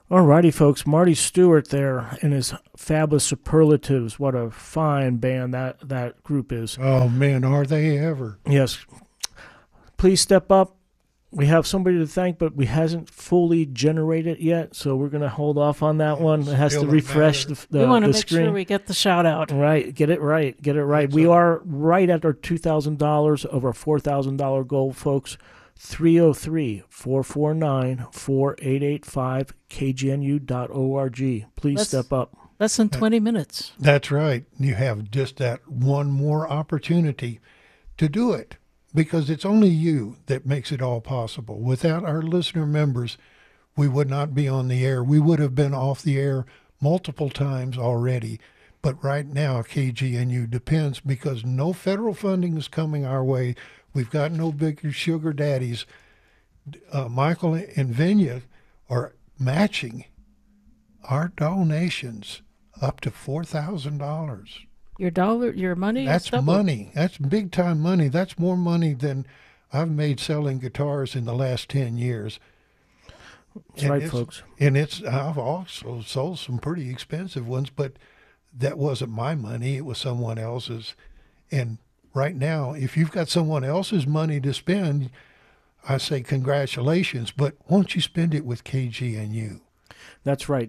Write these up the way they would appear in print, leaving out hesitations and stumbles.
Alrighty, folks. Marty Stewart there in his fabulous superlatives. What a fine band that group is. Oh, man, are they ever? Yes. Please step up. We have somebody to thank, but we hasn't fully generated yet, so we're going to hold off on that one. It has to refresh the We want to the make screen. sure we get the shout out. Right, get it right, get it right. We are right at our $2,000 of our $4,000 goal, folks. 303-449-4885, kgnu.org. Please step up. Less than 20 minutes. That's right. You have just that one more opportunity to do it, because it's only you that makes it all possible. Without our listener members, we would not be on the air. We would have been off the air multiple times already. But right now, KGNU depends, because no federal funding is coming our way. We've got no big sugar daddies. Michael and Vinya are matching our donations up to $4,000. Your money? That's money. That's big time money. That's more money than I've made selling guitars in the last 10 years. That's right, folks. And I've also sold some pretty expensive ones, but that wasn't my money. It was someone else's. And right now, if you've got someone else's money to spend, I say congratulations, but won't you spend it with KGNU? That's right.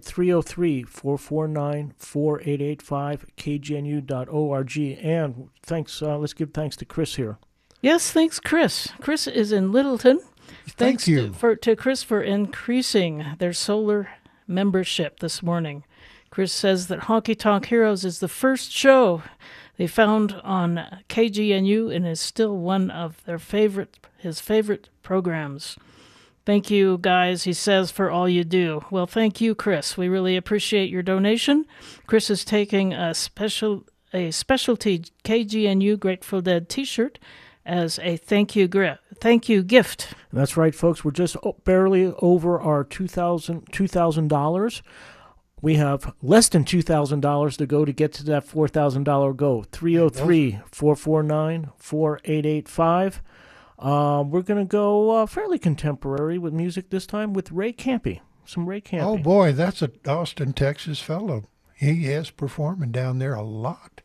303-449-4885, kgnu.org. And thanks. Let's give thanks to Chris here. Yes, thanks, Chris. Chris is in Littleton. Thank you. To Chris for increasing their solar membership this morning. Chris says that Honky Tonk Heroes is the first show they found on KGNU and is still one of his favorite programs. Thank you, guys, he says, for all you do. Well, thank you, Chris. We really appreciate your donation. Chris is taking a specialty KGNU Grateful Dead T-shirt as a thank you gift. That's right, folks. We're just barely over our $2,000. We have less than $2,000 to go to get to that $4,000 goal. 303-449-4885. We're going to go fairly contemporary with music this time with Ray Campy. Some Ray Campy. Oh, boy, that's a Austin, Texas fellow. He is performing down there a lot.